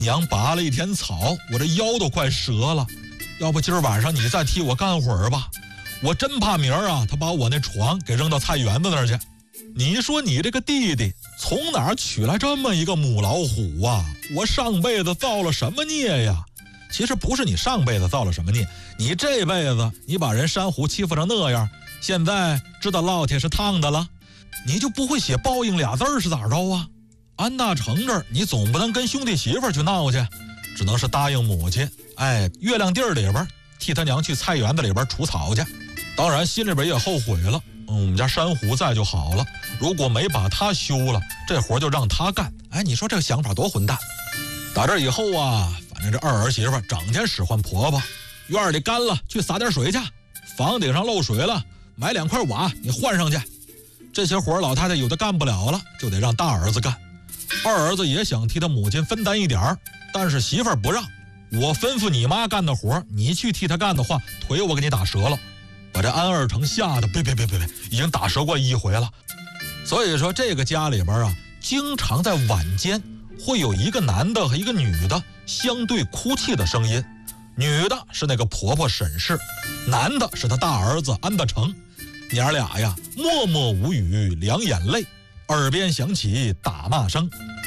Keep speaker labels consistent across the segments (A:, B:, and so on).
A: 娘拔了一天草，我这腰都快折了。要不今儿晚上你再替我干会儿吧，我真怕明儿啊他把我那床给扔到菜园子那儿去。你说你这个弟弟从哪儿取来这么一个母老虎啊？我上辈子造了什么孽呀？其实不是你上辈子造了什么孽，你这辈子你把人珊瑚欺负成那样，现在知道烙铁是烫的了，你就不会写报应俩字是咋着啊？安大成这儿你总不能跟兄弟媳妇去闹去，只能是答应母亲，月亮地儿里边替他娘去菜园子里边除草去。当然心里边也后悔了，我们家珊瑚在就好了，如果没把他休了，这活就让他干。你说这个想法多混蛋。打这以后啊，反正这二儿媳妇整天使唤婆婆，院里干了去撒点水去，房顶上漏水了买2块瓦你换上去。这些活老太太有的干不了了，就得让大儿子干。二儿子也想替他母亲分担一点，但是媳妇儿不让，我吩咐你妈干的活你去替她干的话，腿我给你打折了。把这安二成吓得别，已经打折过1回了。所以说这个家里边啊，经常在晚间会有一个男的和一个女的相对哭泣的声音，女的是那个婆婆沈氏，男的是他大儿子安大成。娘俩呀默默无语，两眼泪，耳边响起打骂声。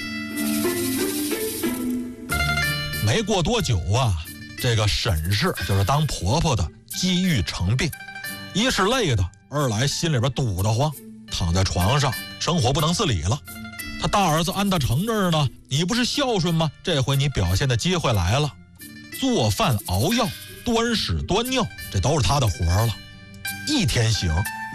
A: 没过多久啊，这个沈氏就是当婆婆的积郁成病，一是累的，二来心里边堵得慌，躺在床上生活不能自理了。他大儿子安大成这儿呢，你不是孝顺吗？这回你表现的机会来了，做饭熬药端屎端尿，这都是他的活了。1天行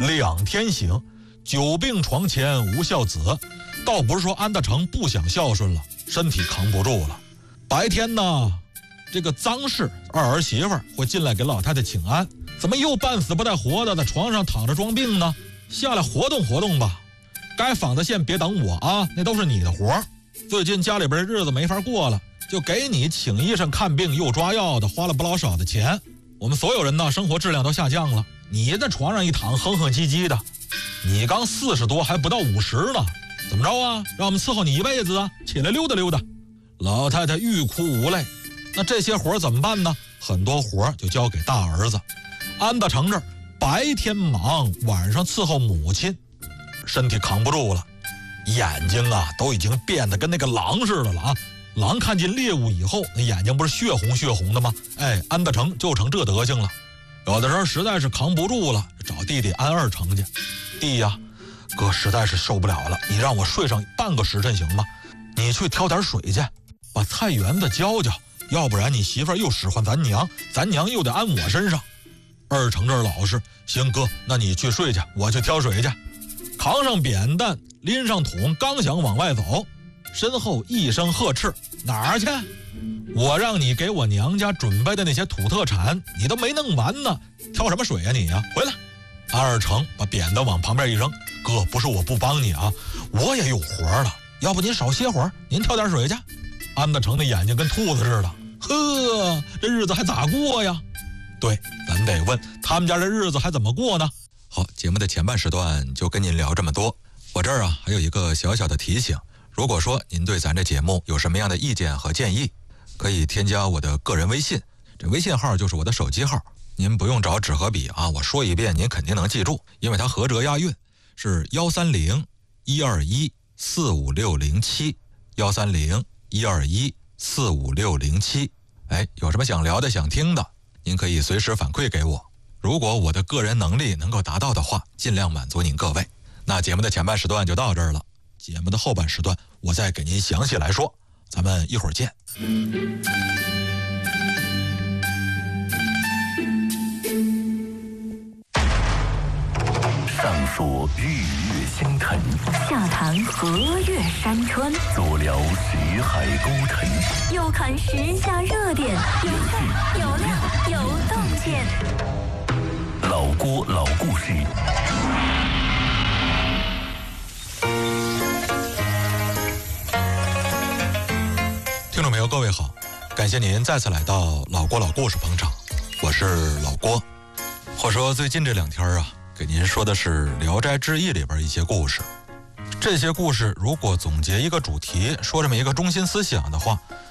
A: 2天行，久病床前无孝子。倒不是说安大成不想孝顺了，身体扛不住了。白天呢，这个臧氏二儿媳妇会进来给老太太请安，怎么又半死不带活的在床上躺着装病呢？下来活动活动吧，该纺的线别等我啊，那都是你的活。最近家里边日子没法过了，就给你请医生看病又抓药的，花了不老少的钱。我们所有人呢生活质量都下降了，你在床上一躺哼哼唧唧的，你刚40多还不到50呢，怎么着啊？让我们伺候你一辈子啊？起来溜达溜达。老太太欲哭无泪。那这些活怎么办呢？很多活就交给大儿子安大成这儿，白天忙，晚上伺候母亲，身体扛不住了，眼睛啊都已经变得跟那个狼似的了啊！狼看见猎物以后，那眼睛不是血红的吗？安大成就成这德行了。有的时候实在是扛不住了，找弟弟安二成去。弟呀，哥实在是受不了了，你让我睡上半个时辰行吗？你去挑点水去，把菜园子浇浇，要不然你媳妇儿又使唤咱娘，咱娘又得安我身上。二成这儿老实，行哥，那你去睡去，我去挑水去。扛上扁担，拎上桶，刚想往外走，身后一声呵斥：哪儿去？我让你给我娘家准备的那些土特产你都没弄完呢，挑什么水啊你啊？回来！安二成把扁担往旁边一扔：哥，不是我不帮你啊，我也有活了，要不您少歇会儿，您挑点水去。安大成的眼睛跟兔子似的，呵，这日子还咋过呀？对，咱得问他们家这日子还怎么过呢？好，节目的前半时段就跟您聊这么多。我这儿啊还有一个小小的提醒，如果说您对咱这节目有什么样的意见和建议，可以添加我的个人微信，这微信号就是我的手机号，您不用找纸和笔啊，我说一遍您肯定能记住，因为它合辙押韵，是130-121-45607，130-121-45607。有什么想聊的想听的，您可以随时反馈给我，如果我的个人能力能够达到的话，尽量满足您各位。那节目的前半时段就到这儿了，节目的后半时段我再给您详细来说，咱们一会儿见。
B: 上说日月星辰，
C: 下谈河岳山川，
B: 左聊识海沟沉，
C: 右看时下热点，有趣有料有洞见。
B: 老郭老故事。
A: 听众朋友各位好，感谢您再次来到老郭老故事捧场，我是老郭。话说最近这2天啊，给您说的是《聊斋志异》里边一些故事。这些故事如果总结一个主题，说这么一个中心思想的话，